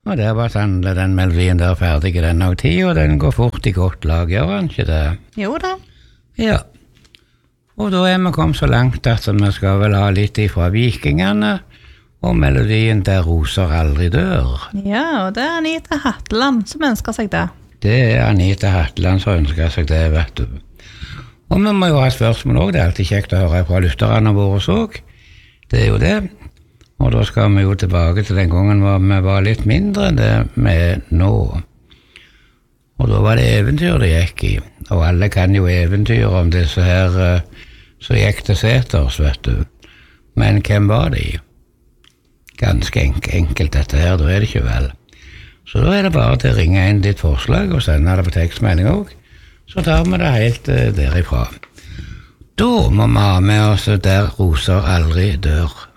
Og der var sannelig den melodien der ferdig i denne tid, og den går fort i godt lag, gjør han ikke det? Jo da. Ja. Og da vi kommet så langt at vi skal vel ha litt ifra vikingene, og melodien Der roser aldri dør. Ja, og det Anita Hatteland som ønsker seg det. Det Anita Hatteland som ønsker seg det, vet du. Og vi må jo ha et spørsmål også, det alltid kjekt å høre fra lytterne våre så. Det jo det. Og da skal vi jo tilbake til den gangen hvor vi var litt mindre enn det vi nå. Og da var det eventyr det gikk i. Og alle kan jo eventyr om disse her så gikk det seters, vet du. Men hvem var de? Ganske enkelt dette her, da det ikke vel. Så da det bare til å ringe inn ditt forslag og sende det på tekstmelding også. Så tar vi det helt derifra. Da må vi ha med oss Der roser aldri dør.